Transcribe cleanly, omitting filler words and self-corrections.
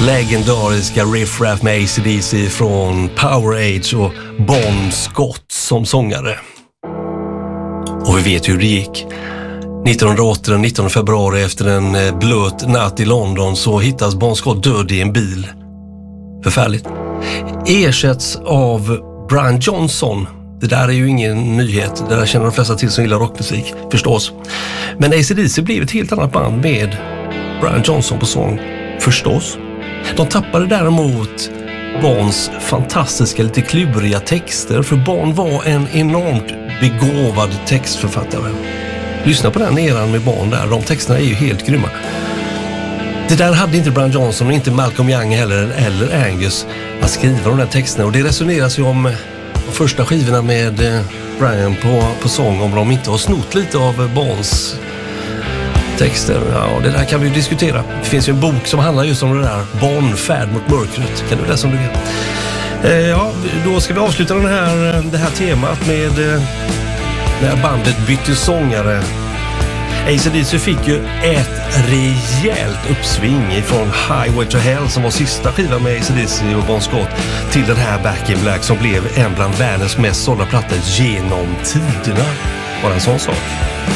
Legendariska riff-raff med AC/DC från Power Age och Bon Scott som sångare. Och vi vet hur det gick. 1980, den 19 februari, efter en blöt natt i London, så hittas Bon Scott död i en bil. Förfärligt. Ersätts av Brian Johnson. Det där är ju ingen nyhet. Det där känner de flesta till som gillar rockmusik, förstås. Men AC/DC blev ett helt annat band med Brian Johnson på sång, förstås. De tappade däremot Bons fantastiska, lite kluriga texter, för Bon var en enormt begåvad textförfattare. Lyssna på den eran med Bon där, de texterna är ju helt grymma. Det där hade inte Brian Johnson och inte Malcolm Young heller, eller Angus, att skriva de där texterna. Och det resoneras ju om de första skivorna med Brian på sång, om de inte har snott lite av Bons texter. Ja, det där kan vi ju diskutera. Det finns ju en bok som handlar just om det där, Bon, färd mot mörkret. Kan du läsa om du vill? Ja, då ska vi avsluta det här temat med när bandet bytte sångare. AC/DC fick ju ett rejält uppsving ifrån Highway to Hell, som var sista skivan med AC/DC och Bon Scott, till den här Back in Black som blev en bland världens mest sålda plattor genom tiderna. Bara en sån sak.